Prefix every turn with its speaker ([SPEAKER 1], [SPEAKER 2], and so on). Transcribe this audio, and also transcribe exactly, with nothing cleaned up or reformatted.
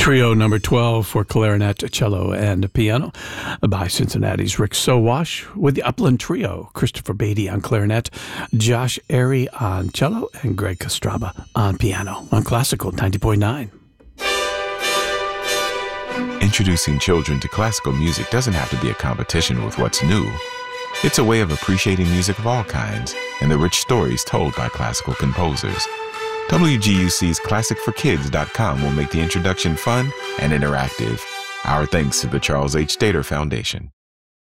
[SPEAKER 1] Trio number twelve for clarinet, cello, and piano by Cincinnati's Rick Sowash, with the Upland Trio, Christopher Beatty on clarinet, Josh Airy on cello, and Greg Kostraba on piano on Classical ninety point nine.
[SPEAKER 2] Introducing children to classical music doesn't have to be a competition with what's new. It's a way of appreciating music of all kinds and the rich stories told by classical composers. W G U C's classic for kids dot com will make the introduction fun and interactive. Our thanks to the Charles H. Stater Foundation.